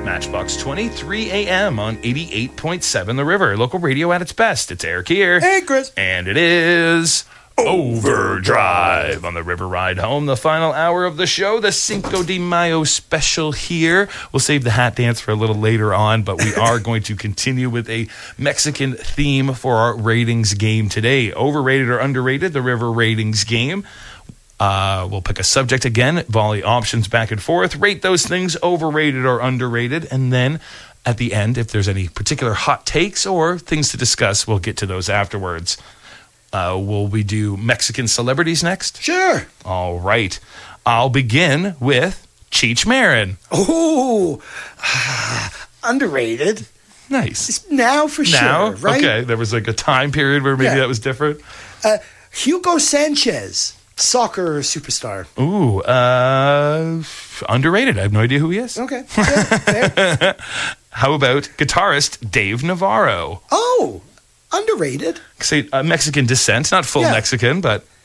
Matchbox 23 a.m. on 88.7 The River. Local radio at its best. It's Eric here. Hey, Chris. And it is Overdrive on the River Ride Home. The final hour of the show, the Cinco de Mayo special here. We'll save the hat dance for a little later on, but we are going to continue with a Mexican theme for our ratings game today. Overrated or underrated, the River ratings game. We'll pick a subject again, volley options back and forth, rate those things overrated or underrated, and then at the end, if there's any particular hot takes or things to discuss, we'll get to those afterwards. Will we do Mexican celebrities next? Sure. All right. I'll begin with Cheech Marin. Oh, underrated. Nice. Now for Now? sure, right? Okay, there was like a time period where maybe that was different. Hugo Sanchez, soccer superstar. Ooh, underrated. I have no idea who he is. Okay. Yeah, fair. How about guitarist Dave Navarro? Oh, underrated. Say Mexican descent, not full Yeah. Mexican, but